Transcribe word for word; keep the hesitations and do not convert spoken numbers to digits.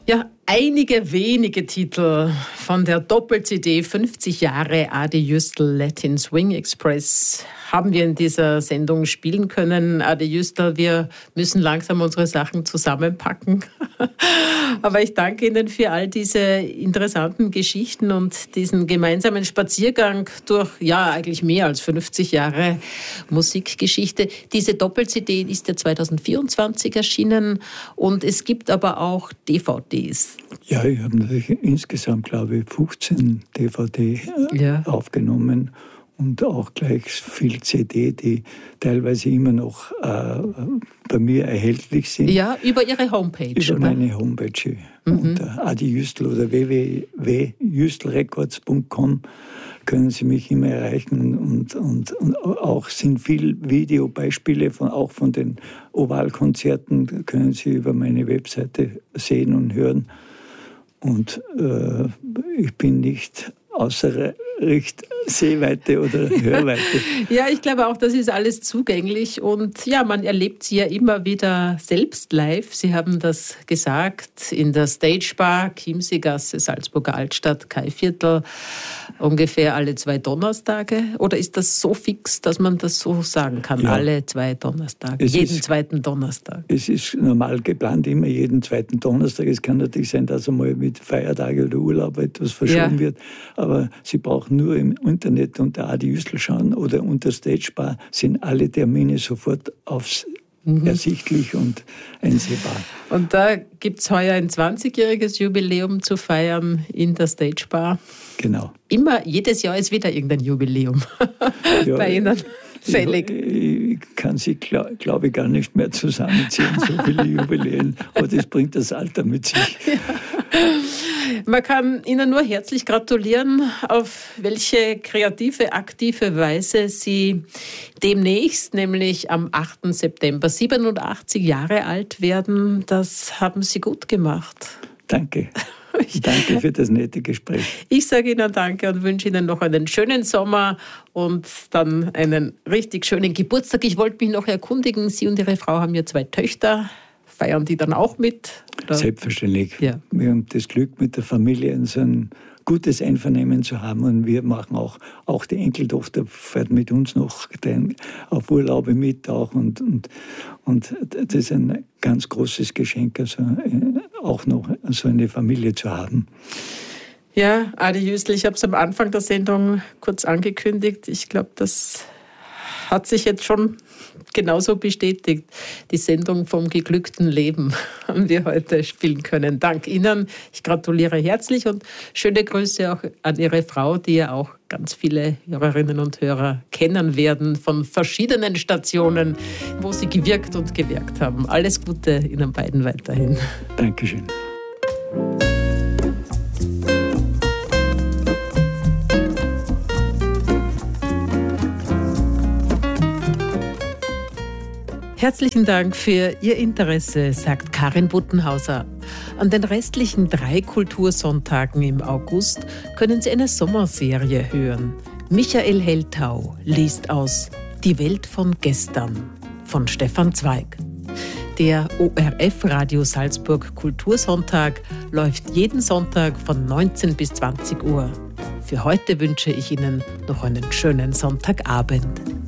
Ja, einige wenige Titel von der Doppel-C D fünfzig Jahre Adi Jüstl Latin Swing Express haben wir in dieser Sendung spielen können. Adi Jüstl, wir müssen langsam unsere Sachen zusammenpacken. Aber ich danke Ihnen für all diese interessanten Geschichten und diesen gemeinsamen Spaziergang durch, ja, eigentlich mehr als fünfzig Jahre Musikgeschichte. Diese Doppel-C D ist ja zwanzig vierundzwanzig erschienen und es gibt aber auch D V Ds. Ja, ich habe natürlich insgesamt, glaube ich, fünfzehn D V D ja. aufgenommen. Und auch gleich viel C D, die teilweise immer noch äh, bei mir erhältlich sind. Ja, über Ihre Homepage, Über oder? meine Homepage. Mhm. Unter Adi Jüstl oder w w w punkt jüstl records punkt com können Sie mich immer erreichen. Und, und, und auch sind viele Videobeispiele, von, auch von den Ovalkonzerten, können Sie über meine Webseite sehen und hören. Und äh, ich bin nicht außer Richt Sehweite oder Hörweite. Ja, ich glaube auch, das ist alles zugänglich und ja, man erlebt sie ja immer wieder selbst live. Sie haben das gesagt, in der Stage Bar, Chiemseegasse, Salzburger Altstadt, Kaiviertel, ungefähr alle zwei Donnerstage. Oder ist das so fix, dass man das so sagen kann? Ja. Alle zwei Donnerstage, es jeden ist, zweiten Donnerstag. Es ist normal geplant, immer jeden zweiten Donnerstag. Es kann natürlich sein, dass einmal mit Feiertage oder Urlaub etwas verschoben ja. wird, aber Sie brauchen nur im Internet unter Adi Jüstl schauen oder unter Stage Bar, sind alle Termine sofort aufs mhm. ersichtlich und einsehbar. Und da gibt es heuer ein zwanzigjähriges Jubiläum zu feiern in der Stage Bar. Genau. Immer, jedes Jahr ist wieder irgendein Jubiläum ja, bei Ihnen fällig. Ich, ich kann sie, glaube glaub ich, gar nicht mehr zusammenziehen, so viele Jubiläen. Aber das bringt das Alter mit sich. Ja. Man kann Ihnen nur herzlich gratulieren, auf welche kreative, aktive Weise Sie demnächst, nämlich am achten September, siebenundachtzig Jahre alt werden. Das haben Sie gut gemacht. Danke. Danke für das nette Gespräch. Ich sage Ihnen danke und wünsche Ihnen noch einen schönen Sommer und dann einen richtig schönen Geburtstag. Ich wollte mich noch erkundigen, Sie und Ihre Frau haben ja zwei Töchter. Feiern die dann auch mit? Oder? Selbstverständlich. Ja. Wir haben das Glück, mit der Familie so ein gutes Einvernehmen zu haben. Und wir machen auch, auch die Enkeltochter fährt mit uns noch auf Urlaube mit. Auch und, und, und das ist ein ganz großes Geschenk, also auch noch so eine Familie zu haben. Ja, Adi Jüstl, ich habe es am Anfang der Sendung kurz angekündigt. Ich glaube, das hat sich jetzt schon genauso bestätigt. Die Sendung vom geglückten Leben haben wir heute spielen können. Dank Ihnen. Ich gratuliere herzlich und schöne Grüße auch an Ihre Frau, die ja auch ganz viele Hörerinnen und Hörer kennen werden von verschiedenen Stationen, wo Sie gewirkt und gewirkt haben. Alles Gute Ihnen beiden weiterhin. Dankeschön. Herzlichen Dank für Ihr Interesse, sagt Karin Buttenhauser. An den restlichen drei Kultursonntagen im August können Sie eine Sommerserie hören. Michael Heltau liest aus Die Welt von gestern von Stefan Zweig. Der O R F-Radio Salzburg Kultursonntag läuft jeden Sonntag von neunzehn bis zwanzig Uhr. Für heute wünsche ich Ihnen noch einen schönen Sonntagabend.